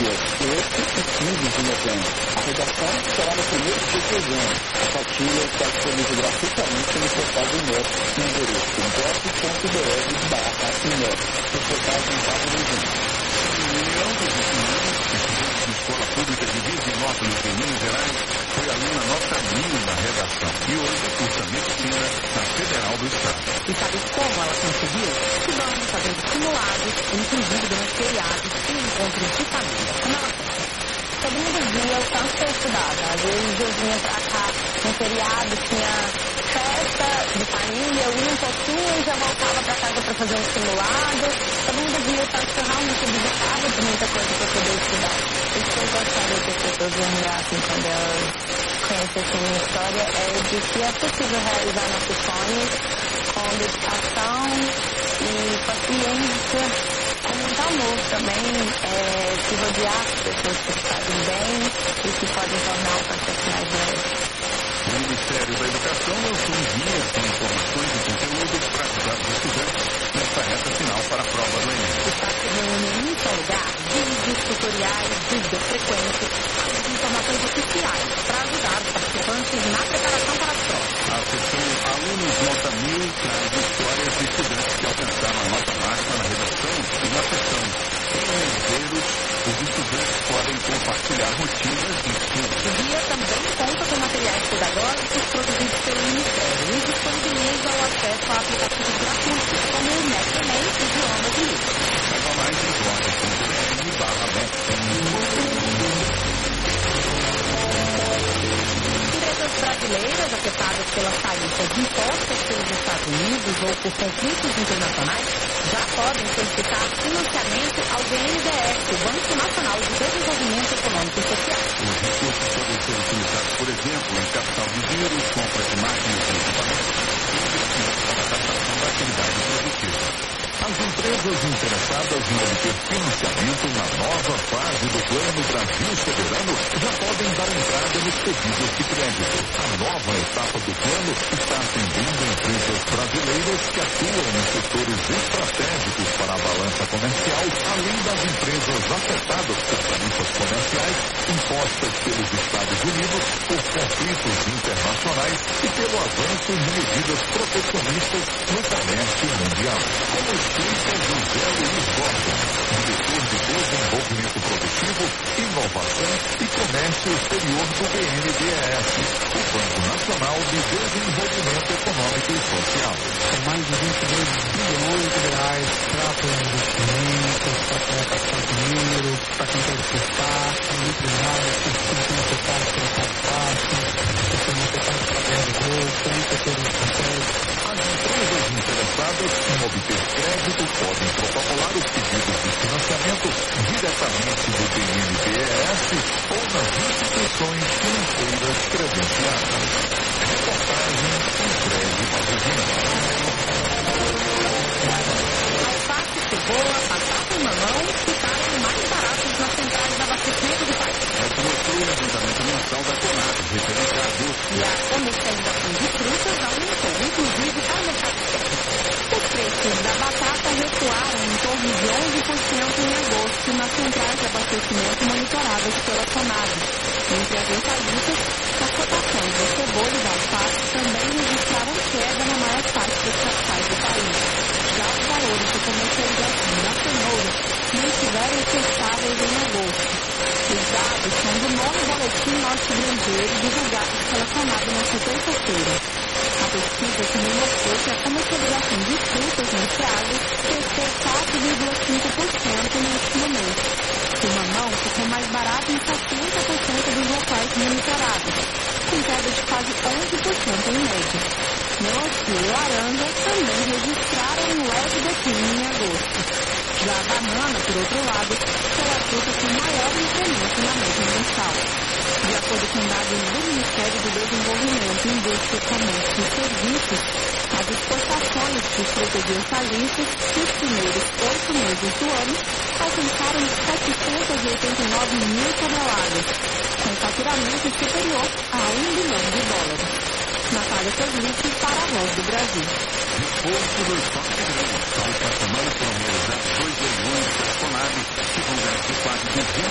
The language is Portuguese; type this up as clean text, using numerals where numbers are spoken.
dias 8 e 15 de novembro. A redação será no primeiro dia de dezembro. A cartilha está disponível gratuitamente no portal do INEP no endereço gov.br/INEP. Reportagem Pablo Regina. União dos estudantes de Escola Pública de Virginópolis, em Minas Gerais, foi aluna nota 1000 na redação e hoje cursa medicina na Federal do Estado. E sabe como ela conseguiu? Estudando, fazendo simulados, inclusive durante feriados e encontros de família. Como ela fez? Segundo dia, eu tanto que eu estudava. Às vezes eu vinha pra cá no feriado, tinha festa de família, eu ia um pouquinho e já voltava pra casa pra fazer um simulado. Segundo dia, tanto que eu realmente abdicava de muita coisa pra poder estudar. Isso que eu gostaria que as pessoas lembrassem quando elas conhecessem minha história é de que é possível realizar nossos sonhos com dedicação e paciência, com muito amor também, se rodear de pessoas que fazem bem e que podem tornar o processo mais leve. O Ministério da Educação lançou um guia com informações e conteúdos para ajudar os estudantes nesta reta final para a prova do Enem. Está se reúne em um só lugar vídeos, tutoriais, dúvidas frequentes, além de informações oficiais para ajudar os participantes na preparação para as provas. A seção Alunos Nota 1000 traz histórias de estudantes que alcançaram a nota máxima na redação e na seção Herdeiros, os estudantes podem compartilhar rotinas de estudo. O guia também conta com materiais pedagógicos produzidos pelo Ministério e disponibiliza o acesso a aplicativos gratuitos, como o NetEnem e Idiomas Livres. Saiba mais em jovem.br/MEC. Empresas brasileiras afetadas pelas tarifas impostas pelos Estados Unidos ou por conflitos internacionais já podem solicitar financiamento ao BNDES, o Banco Nacional de Desenvolvimento Econômico e Social. Os recursos podem ser utilizados, por exemplo, em capital de giros, compra de máquinas e equipamentos e investimento para a adaptação da atividade produtiva. As empresas interessadas em obter financiamento na nova fase do Plano Brasil Soberano já podem dar entrada nos pedidos de crédito. A nova etapa do plano está atendendo empresas brasileiras que atuam em setores estratégicos para a balança comercial, além das empresas afetadas por tarifas comerciais impostas pelos Estados Unidos por conflitos internacionais e pelo avanço de medidas protecionistas no comércio mundial. Como explica José Luiz Gordon, diretor de Desenvolvimento Produtivo, Inovação e Comércio Exterior do BNDES, o Banco Nacional de Desenvolvimento Econômico e Social. São mais de 22 bilhões de reais para apoiar investimentos, para apoiar capital de dinheiro, para quem quer exportar, para empresários, que precisam necessários para o fácil, que são necessários para a guerra de growth, para setores estratégicos. As empresas interessadas em obter crédito podem protocolar os pedidos de financiamento diretamente do BNDES ou nas instituições financeiras credenciadas. Reportagem Entregue Pagodinho. Alface, cebola, batata e mamão ficaram mais baratos nas centrais de abastecimento do país. Essa mostrou o levantamento mensal da CONAB, referente a agosto. E a comercialização de frutas aumentou, inclusive para o mercado externo. Os preços da batata recuaram em torno de 11% em agosto nas centrais de abastecimento monitoradas pela CONAB. Entre as hortaliças, as cotações da cebola e da alface também registraram queda na maior parte das capitais do país. Já os valores de comercialização da cenoura mantiveram estáveis em agosto. Os dados são do novo boletim norte-brasileiro divulgado pela CONAB nesta terça-feira. A pesquisa também mostrou que a comercialização de frutas no prazo cresceu 4,5% no último mês. O mamão ficou mais barato em 70% dos locais monitorados, com queda de quase 11% em média. Melancia e laranja também registraram um leve declínio em agosto. Já a banana, por outro lado, foi a fruta com maior incremento na média mensal. De acordo com dados do Ministério do Desenvolvimento, Indústria, Comércio e Serviços, as exportações de frutas e hortaliças nos primeiros 8 meses do ano alcançaram 789 mil toneladas, com faturamento superior a $1 bilhão. Natália Kozlitsky para a Voz do Brasil. Reforço do estoque grande. A última semana foram realizados 2 leilões pela CONAB, que vão garantir quase 200